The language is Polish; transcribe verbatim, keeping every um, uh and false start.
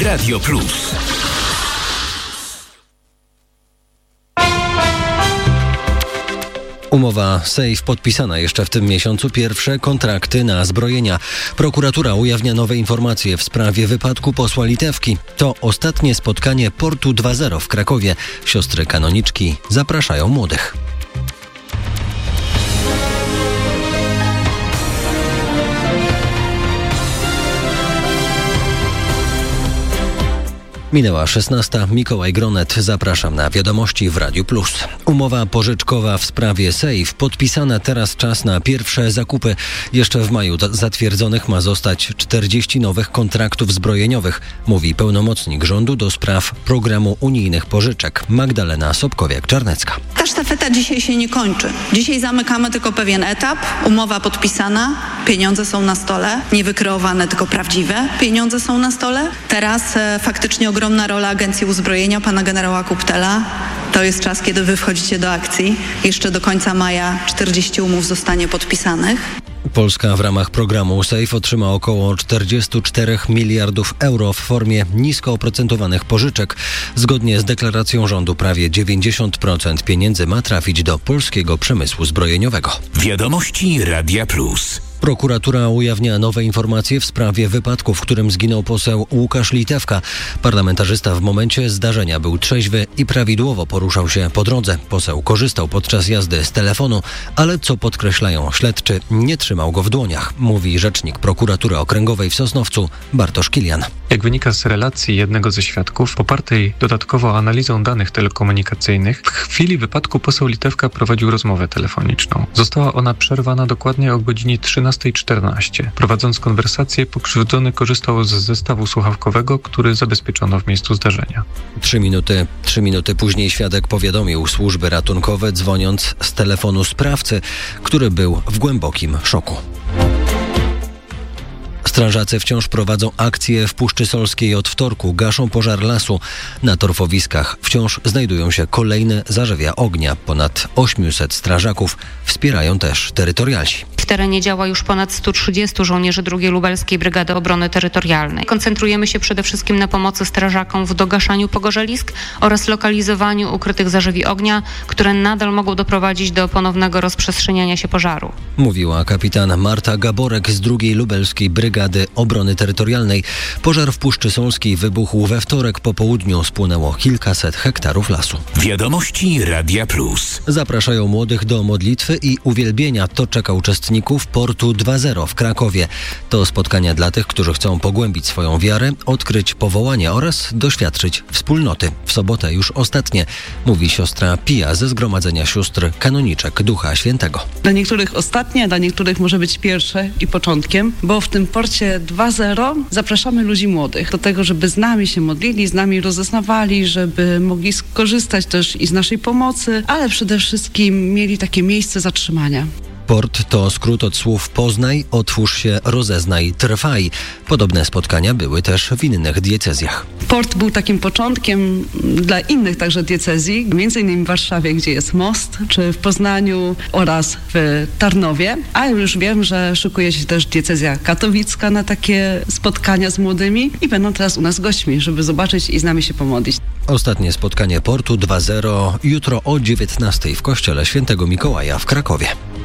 Radio Plus. Umowa Sejf podpisana jeszcze w tym miesiącu. Pierwsze kontrakty na zbrojenia. Prokuratura ujawnia nowe informacje w sprawie wypadku posła Litewki. To ostatnie spotkanie Portu dwa zero w Krakowie. Siostry kanoniczki zapraszają młodych. Minęła szesnasta. Mikołaj Gronet. Zapraszam na wiadomości w Radiu Plus. Umowa pożyczkowa w sprawie Sejf podpisana. Teraz czas na pierwsze zakupy. Jeszcze w maju zatwierdzonych ma zostać czterdzieści nowych kontraktów zbrojeniowych, mówi pełnomocnik rządu do spraw programu unijnych pożyczek Magdalena Sobkowiak-Czarnecka. Ta sztafeta dzisiaj się nie kończy. Dzisiaj zamykamy tylko pewien etap. Umowa podpisana, pieniądze są na stole. Nie wykreowane, tylko prawdziwe pieniądze są na stole. Teraz e, faktycznie ogromna rola Agencji Uzbrojenia, pana generała Kuptela. To jest czas, kiedy wy wchodzicie do akcji. Jeszcze do końca maja czterdzieści umów zostanie podpisanych. Polska w ramach programu Sejf otrzyma około czterdzieści cztery miliardów euro w formie nisko oprocentowanych pożyczek. Zgodnie z deklaracją rządu prawie dziewięćdziesiąt procent pieniędzy ma trafić do polskiego przemysłu zbrojeniowego. Wiadomości Radia Plus. Prokuratura ujawnia nowe informacje w sprawie wypadku, w którym zginął poseł Łukasz Litewka. Parlamentarzysta w momencie zdarzenia był trzeźwy i prawidłowo poruszał się po drodze. Poseł korzystał podczas jazdy z telefonu, ale co podkreślają śledczy, nie trzymał go w dłoniach, mówi rzecznik prokuratury okręgowej w Sosnowcu Bartosz Kilian. Jak wynika z relacji jednego ze świadków, popartej dodatkowo analizą danych telekomunikacyjnych, w chwili wypadku poseł Litewka prowadził rozmowę telefoniczną. Została ona przerwana dokładnie o godzinie trzynastej czternaście. Prowadząc konwersację, pokrzywdzony korzystał z zestawu słuchawkowego, który zabezpieczono w miejscu zdarzenia. Trzy minuty, trzy minuty później świadek powiadomił służby ratunkowe, dzwoniąc z telefonu sprawcy, który był w głębokim szoku. Strażacy wciąż prowadzą akcję w Puszczy Solskiej. Od wtorku gaszą pożar lasu. Na torfowiskach wciąż znajdują się kolejne zarzewia ognia. Ponad osiemset strażaków wspierają też terytorialsi. W terenie działa już ponad stu trzydziestu żołnierzy drugiej Lubelskiej Brygady Obrony Terytorialnej. Koncentrujemy się przede wszystkim na pomocy strażakom w dogaszaniu pogorzelisk oraz lokalizowaniu ukrytych zarzewi ognia, które nadal mogą doprowadzić do ponownego rozprzestrzeniania się pożaru. Mówiła kapitan Marta Gaborek z drugiej Lubelskiej Brygady Obrony Terytorialnej. Pożar w Puszczy Solskiej wybuchł we wtorek po południu. Spłonęło kilkaset hektarów lasu. Wiadomości Radia Plus. Zapraszają młodych do modlitwy i uwielbienia. To czeka uczestników Portu dwa zero w Krakowie. To spotkania dla tych, którzy chcą pogłębić swoją wiarę, odkryć powołanie oraz doświadczyć wspólnoty. W sobotę już ostatnie, mówi siostra Pia ze Zgromadzenia Sióstr Kanoniczek Ducha Świętego. Dla niektórych ostatnie, dla niektórych może być pierwsze i początkiem, bo w tym Porcie dwa zero zapraszamy ludzi młodych do tego, żeby z nami się modlili, z nami rozeznawali, żeby mogli skorzystać też i z naszej pomocy, ale przede wszystkim mieli takie miejsce zatrzymania. Port to skrót od słów poznaj, otwórz się, rozeznaj, trwaj. Podobne spotkania były też w innych diecezjach. Port był takim początkiem dla innych także diecezji, między innymi w Warszawie, gdzie jest most, czy w Poznaniu oraz w Tarnowie. A już wiem, że szykuje się też diecezja katowicka na takie spotkania z młodymi i będą teraz u nas gośćmi, żeby zobaczyć i z nami się pomodlić. Ostatnie spotkanie Portu dwa zero jutro o dziewiętnastej w kościele Świętego Mikołaja w Krakowie.